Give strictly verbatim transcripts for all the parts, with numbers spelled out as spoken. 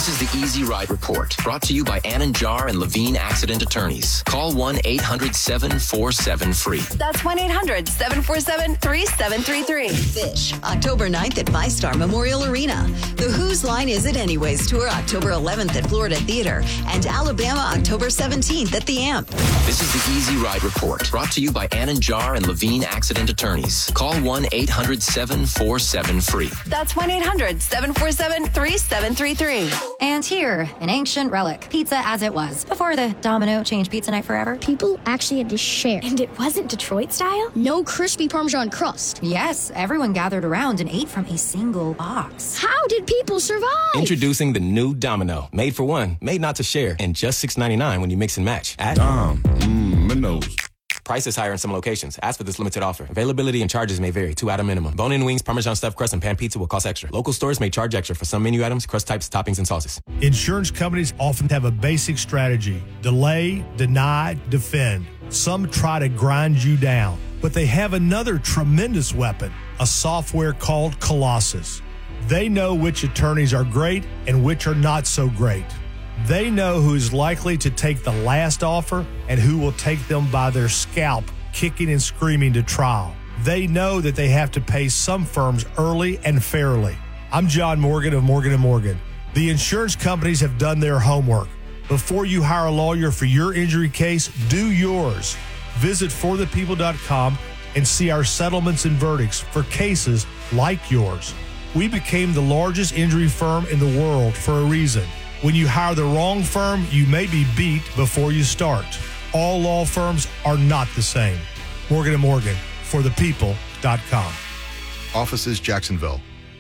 This is the Easy Ride Report, brought to you by Anand and Levine Accident Attorneys. Call one eight hundred seven four seven free. That's one eight hundred seven four seven three seven three three. Fish, October ninth at VyStar Memorial Arena. The Whose Line Is It Anyways tour October eleventh at Florida Theater, and Alabama October seventeenth at the Amp. This is the Easy Ride Report, brought to you by Anand and Levine Accident Attorneys. Call one eight hundred seven four seven free. That's one eight hundred seven four seven three seven three three. And here, an ancient relic, pizza as it was, before the Domino changed pizza night forever. People actually had to share. And it wasn't Detroit style? No crispy Parmesan crust. Yes, everyone gathered around and ate from a single box. How did people survive? Introducing the new Domino. Made for one, made not to share, and just six ninety-nine when you mix and match. At Dom, mmm, Minos. Price is higher in some locations. Ask for this limited offer. Availability and charges may vary. Two item minimum. Bone-in wings, Parmesan stuffed crust, and pan pizza will cost extra. Local stores may charge extra for some menu items, crust types, toppings, and sauces. Insurance companies often have a basic strategy: delay, deny, defend. Some try to grind you down, but they have another tremendous weapon, a software called Colossus. They know which attorneys are great and which are not so great. They know who is likely to take the last offer and who will take them by their scalp, kicking and screaming to trial. They know that they have to pay some firms early and fairly. I'm John Morgan of Morgan and Morgan. The insurance companies have done their homework. Before you hire a lawyer for your injury case, do yours. Visit for the people dot com and see our settlements and verdicts for cases like yours. We became the largest injury firm in the world for a reason. When you hire the wrong firm, you may be beat before you start. All law firms are not the same. Morgan and Morgan, for the people dot com. Offices, Jacksonville.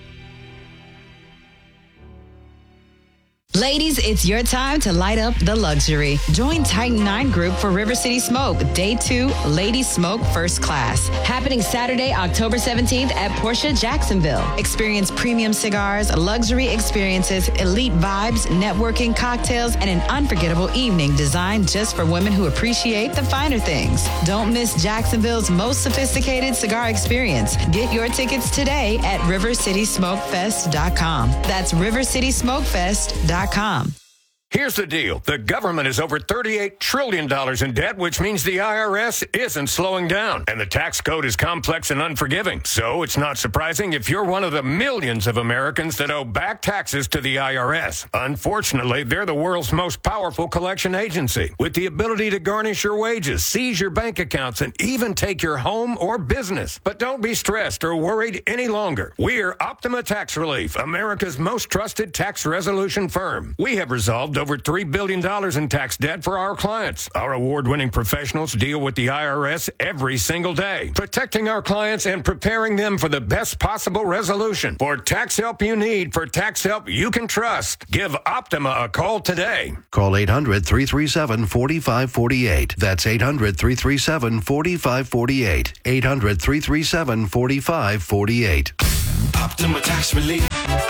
Ladies, it's your time to light up the luxury. Join Titan nine Group for River City Smoke, Day two, Lady Smoke First Class. Happening Saturday, October seventeenth at Porsche Jacksonville. Experience premium cigars, luxury experiences, elite vibes, networking, cocktails, and an unforgettable evening designed just for women who appreciate the finer things. Don't miss Jacksonville's most sophisticated cigar experience. Get your tickets today at river city smoke fest dot com. That's river city smoke fest dot com. Here's the deal. The government is over thirty-eight trillion dollars in debt, which means the I R S isn't slowing down. And the tax code is complex and unforgiving. So it's not surprising if you're one of the millions of Americans that owe back taxes to the I R S. Unfortunately, they're the world's most powerful collection agency, with the ability to garnish your wages, seize your bank accounts, and even take your home or business. But don't be stressed or worried any longer. We're Optima Tax Relief, America's most trusted tax resolution firm. We have resolved over three billion dollars in tax debt for our clients. Our award-winning professionals deal with the I R S every single day, protecting our clients and preparing them for the best possible resolution. For tax help you need, for tax help you can trust, give Optima a call today. Call eight hundred three three seven four five four eight. That's eight hundred three three seven four five four eight. eight hundred three three seven four five four eight. Optima Tax Relief.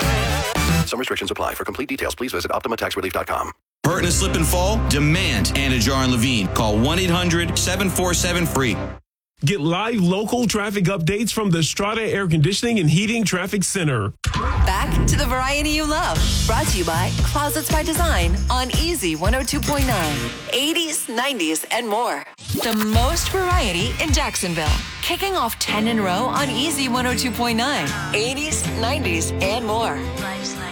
Some restrictions apply. For complete details, please visit optima tax relief dot com. Hurt and slip and fall? Demand Anajar and Levine. Call one eight hundred seven four seven free. Get live local traffic updates from the Strata Air Conditioning and Heating Traffic Center. Back to the variety you love. Brought to you by Closets by Design on Easy one oh two point nine. eighties, nineties, and more. The most variety in Jacksonville. Kicking off ten in a row on Easy one oh two point nine. eighties, nineties, and more.